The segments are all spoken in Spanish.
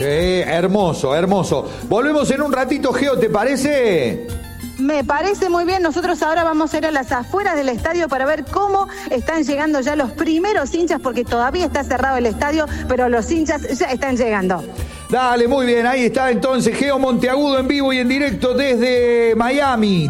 Hermoso, hermoso. Volvemos en un ratito, Geo, ¿te parece? Me parece muy bien. Nosotros ahora vamos a ir a las afueras del estadio para ver cómo están llegando ya los primeros hinchas, porque todavía está cerrado el estadio, pero los hinchas ya están llegando. Dale, muy bien, ahí está entonces Geo Monteagudo en vivo y en directo desde Miami,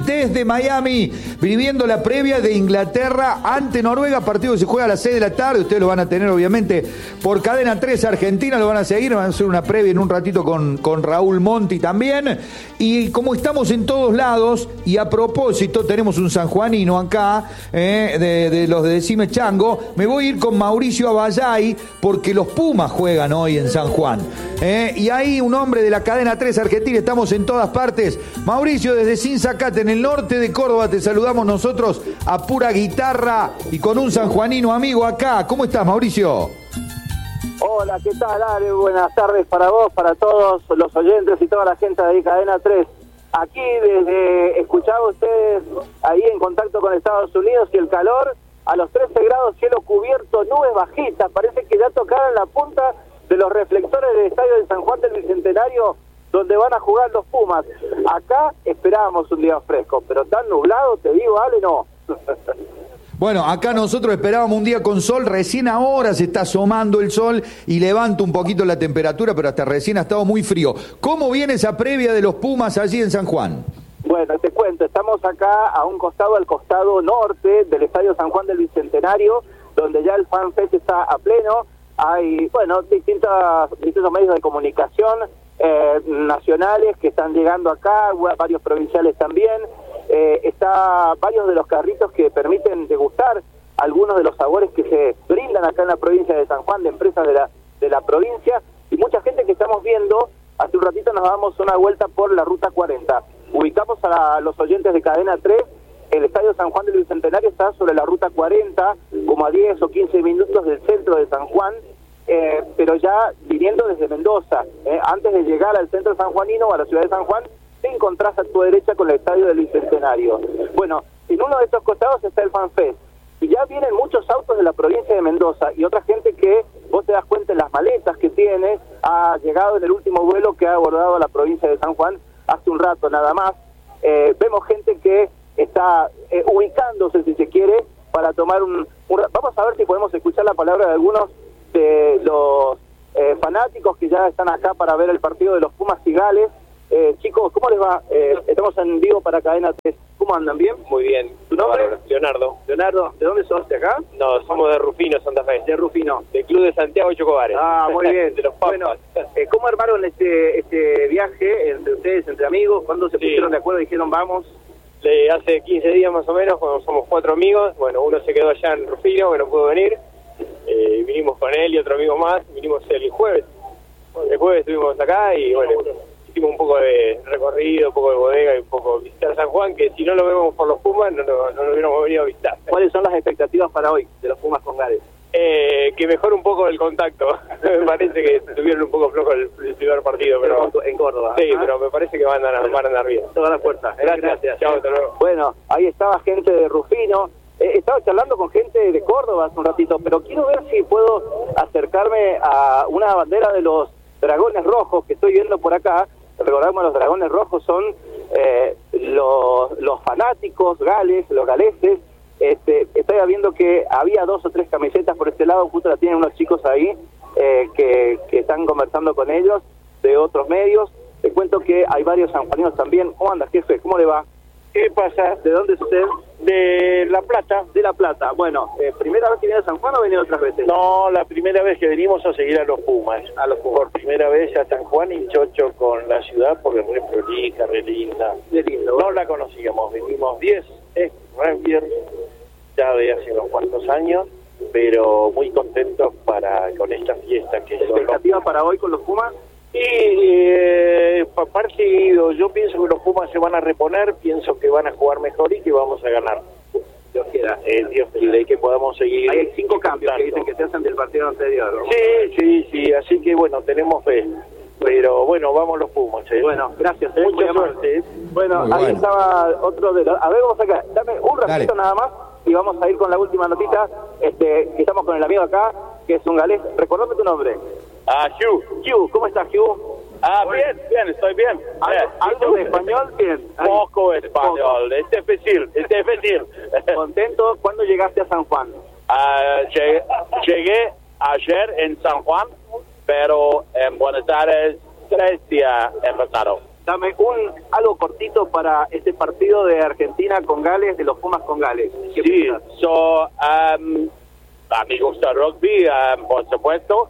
viviendo la previa de Inglaterra ante Noruega, partido que se juega a las 6 de la tarde, ustedes lo van a tener obviamente por Cadena 3 Argentina, lo van a seguir, van a hacer una previa en un ratito con Raúl Monti también, y como estamos en todos lados, y a propósito tenemos un sanjuanino acá, de los de Decime Chango, me voy a ir con Mauricio Abayay, porque los Pumas juegan hoy en San Juan, y ahí un hombre de la Cadena 3 Argentina, estamos en todas partes. Mauricio, desde Sinzacate, en el norte de Córdoba, te saludamos nosotros a pura guitarra y con un sanjuanino amigo acá. ¿Cómo estás, Mauricio? Hola, ¿qué tal, Ale? Buenas tardes para vos, para todos los oyentes y toda la gente de Cadena 3. Aquí desde, escuchaba ustedes ahí en contacto con Estados Unidos y el calor, a los 13 grados, cielo cubierto, nubes bajitas, parece que ya tocaron la punta de los reflectores del estadio de San Juan del Bicentenario, donde van a jugar los Pumas. Acá esperábamos un día fresco, pero tan nublado, te digo, Ale, no. Bueno, acá nosotros esperábamos un día con sol, recién ahora se está asomando el sol y levanta un poquito la temperatura, pero hasta recién ha estado muy frío. ¿Cómo viene esa previa de los Pumas allí en San Juan? Bueno, te cuento, estamos acá a un costado, al costado norte del estadio San Juan del Bicentenario, donde ya el FanFest está a pleno. Hay, bueno, distintos medios de comunicación nacionales que están llegando acá, varios provinciales también. Está varios de los carritos que permiten degustar algunos de los sabores que se brindan acá en la provincia de San Juan, de empresas de la provincia, y mucha gente que estamos viendo. Hace un ratito nos damos una vuelta por la Ruta 40. Ubicamos a los oyentes de Cadena 3, el Estadio San Juan del Bicentenario está sobre la Ruta 40, como a 10 o 15 minutos del centro de San Juan, pero ya viniendo desde Mendoza, antes de llegar al centro sanjuanino o a la ciudad de San Juan, te encontrás a tu derecha con el Estadio del Bicentenario. Bueno, en uno de estos costados está el FanFest, y ya vienen muchos autos de la provincia de Mendoza, y otra gente que, vos te das cuenta en las maletas que tiene, ha llegado en el último vuelo que ha abordado a la provincia de San Juan, hace un rato nada más. Vemos gente que está ubicándose, si se quiere, para tomar vamos a ver si podemos escuchar la palabra de algunos de los fanáticos que ya están acá para ver el partido de los Pumas y Gales. Chicos, ¿cómo les va? Estamos en vivo para Cadena 3. ¿Cómo andan? ¿Bien? Muy bien. ¿Tu nombre? Leonardo. Leonardo, ¿de dónde sos? ¿De acá? No, somos de Rufino, Santa Fe. De Rufino. Del Club de Santiago y Chocobares. Ah, muy bien. De los Papas. Bueno, ¿cómo armaron este viaje entre ustedes, entre amigos? ¿Cuándo se pusieron de acuerdo y dijeron vamos? Hace 15 días más o menos, cuando somos 4 amigos. Bueno, uno se quedó allá en Rufino, que no pudo venir. Vinimos con él y otro amigo más. Vinimos el jueves. El jueves estuvimos acá y bueno, hicimos un poco de recorrido, un poco de bodega y un poco visitar San Juan, que si no lo vemos por los Pumas no lo hubiéramos venido a visitar. ¿Cuáles son las expectativas para hoy de los Pumas con Gales? Que mejore un poco el contacto. Me parece que tuvieron un poco flojo el primer partido, pero en Córdoba. Sí, pero me parece que van a andar bien. Toda la fuerza. Gracias. Chao, hasta luego. Bueno, ahí estaba gente de Rufino. Estaba charlando con gente de Córdoba hace un ratito, pero quiero ver si puedo acercarme a una bandera de los Dragones Rojos que estoy viendo por acá. Recordamos, los Dragones Rojos son los fanáticos gales, los galeses. Estoy viendo que había 2 o 3 camisetas por este lado, justo la tienen unos chicos ahí que están conversando con ellos de otros medios. Te cuento que hay varios sanjuaninos también. ¿Cómo anda, jefe? ¿Cómo le va? ¿Qué pasa? ¿De dónde es usted? De La Plata. De La Plata. Bueno, ¿primera vez que viene a San Juan o viene otras veces? No, la primera vez que venimos a seguir a los Pumas. A los Pumas. Por primera vez a San Juan y chocho con la ciudad porque es re prolija, re linda. Qué lindo. No la conocíamos, vinimos 10 Rangers ya de hace unos cuantos años, pero muy contentos con esta fiesta que es. ¿Expectativa para hoy con los Pumas? Y partido, yo pienso que los Pumas se van a reponer, pienso que van a jugar mejor y que vamos a ganar. Dios quiera. Dios quiera y que podamos seguir. Hay 5 cambios que dicen que se hacen del partido anterior, ¿no? Sí, así que bueno, tenemos fe. Pero bueno, vamos los Pumas. Bueno, gracias. Mucha suerte. Bueno, ahí estaba otro de los... A ver, vamos acá, dame un ratito nada más y vamos a ir con la última notita. Estamos con el amigo acá, que es un galés. Recordame tu nombre. Hugh, ¿cómo estás, Hugh? Bien, estoy bien. ¿Algo de español? Bien. Poco español, es difícil. ¿Contento? ¿Cuándo llegaste a San Juan? Llegué ayer en San Juan, pero en Buenos Aires 3 días empezaron. Dame algo cortito para este partido de Argentina con Gales, de los Pumas con Gales. Sí, a mí me gusta el rugby, por supuesto.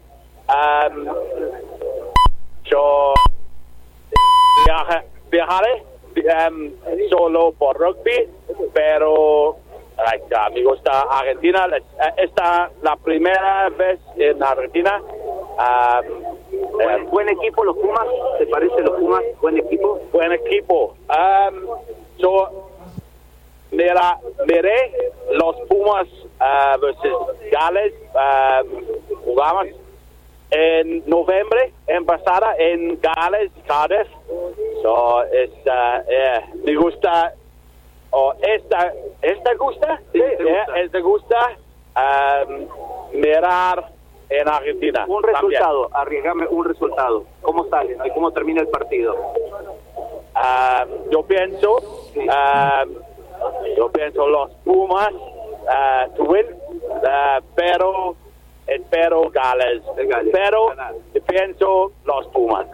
Yo viajaré solo por rugby, pero me gusta Argentina. Esta es la primera vez en Argentina. ¿Buen equipo los Pumas? ¿Te parece los Pumas? ¿Buen equipo? Buen equipo. Yo miré los Pumas versus Gales. Jugamos en noviembre, en pasada, en Gales, Cardiff. Me gusta. ¿Esta gusta? Sí, ¿te gusta? Mirar en Argentina. Un resultado, arriesgame un resultado. ¿Cómo sale? ¿No? ¿Y cómo termina el partido? Yo pienso los Pumas to win, pero espero Gales. Pero pienso los Pumas.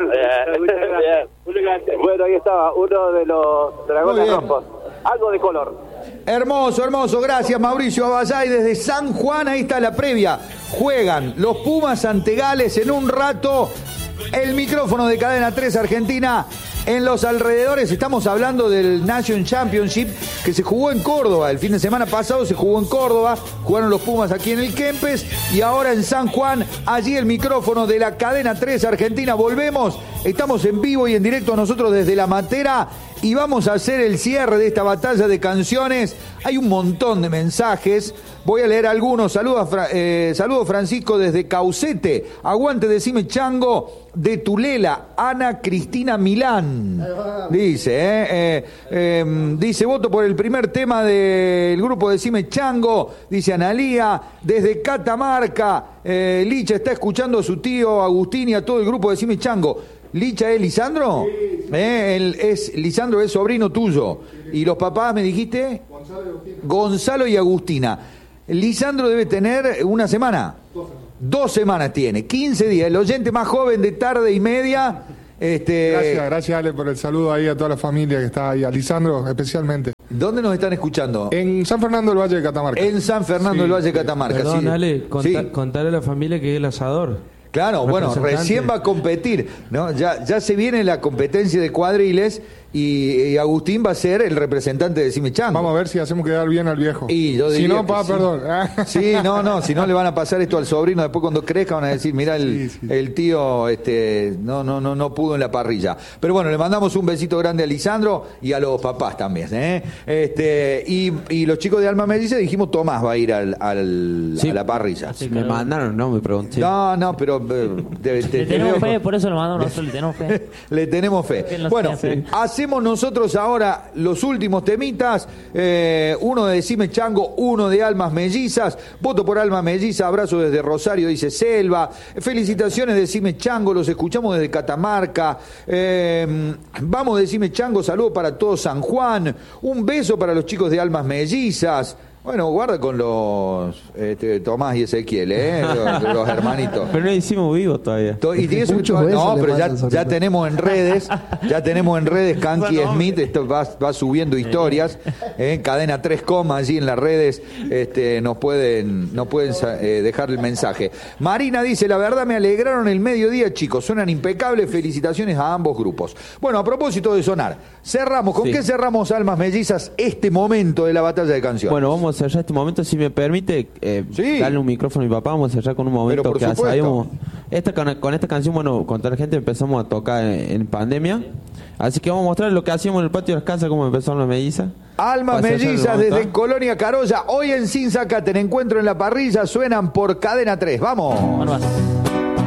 Bueno, ahí estaba uno de los dragones rojos. Algo de color. Hermoso. Gracias, Mauricio Aballay desde San Juan. Ahí está la previa. Juegan los Pumas ante Gales en un rato. El micrófono de Cadena 3 Argentina en los alrededores. Estamos hablando del Nation Championship que se jugó en Córdoba. El fin de semana pasado se jugó en Córdoba. Jugaron los Pumas aquí en el Kempes. Y ahora en San Juan. Allí el micrófono de la Cadena 3 Argentina. Volvemos. Estamos en vivo y en directo nosotros desde La Matera. Y vamos a hacer el cierre de esta batalla de canciones. Hay un montón de mensajes. Voy a leer algunos. Saludos Francisco desde Caucete. Aguante, decime Chango de Tulela. Ana Cristina Milán. Dice, dice, voto por el primer tema del grupo Decime Chango. Dice Analía. Desde Catamarca. Licha está escuchando a su tío Agustín y a todo el grupo Decime Chango. ¿Licha es Lisandro? Sí. Lisandro es sobrino tuyo. ¿Y los papás me dijiste? Gonzalo y Agustina. Lisandro debe tener una semana. 2 semanas tiene, 15 días. El oyente más joven de tarde y media. Gracias Ale por el saludo ahí a toda la familia que está ahí, a Lisandro especialmente. ¿Dónde nos están escuchando? En San Fernando del Valle de Catamarca. En San Fernando del Valle de Catamarca. Perdón, sí. Ale, contale a la familia que es el asador. Claro, bueno, recién va a competir, ¿no? Ya se viene la competencia de cuadriles y Agustín va a ser el representante de Decime Chango. Vamos a ver si hacemos quedar bien al viejo. Y yo diría si no, perdón. Sí, no, si no le van a pasar esto al sobrino, después cuando crezca van a decir, mira el tío no pudo en la parrilla. Pero bueno, le mandamos un besito grande a Lisandro y a los papás también, y los chicos de Alma Melliza dijimos Tomás va a ir a la parrilla. Me mandaron, no me pregunté. No, pero le tenemos fe, por eso lo mandamos nosotros, le tenemos fe. Le tenemos fe. Bueno, hacemos nosotros ahora los últimos temitas, uno de Decime Chango, uno de Almas Mellizas. Voto por Almas Mellizas, abrazo desde Rosario, dice Selva. Felicitaciones Decime Chango, los escuchamos desde Catamarca. Vamos Decime Chango, saludo para todo San Juan. Un beso para los chicos de Almas Mellizas. Bueno, guarda con los Tomás y Ezequiel, los hermanitos. Pero no hicimos vivo todavía. Pero ya tenemos en redes, Kanki Smith va subiendo historias, Cadena 3, allí en las redes nos pueden dejar el mensaje. Marina dice, la verdad me alegraron el mediodía, chicos, suenan impecables, felicitaciones a ambos grupos. Bueno, a propósito de sonar, cerramos, ¿con qué cerramos Almas Mellizas este momento de la batalla de canciones? Bueno, vamos a cerrar este momento, si me permite, darle un micrófono a mi papá, vamos a cerrar con un momento que hacíamos. Con esta canción, bueno, con toda la gente empezamos a tocar en pandemia, así que vamos a mostrar lo que hacíamos en el patio de las casas, cómo empezaron las mellizas. Almas Mellizas desde Colonia Carolla, hoy en Sin Sacate, en Encuentro en la Parrilla, suenan por Cadena 3, ¡vamos!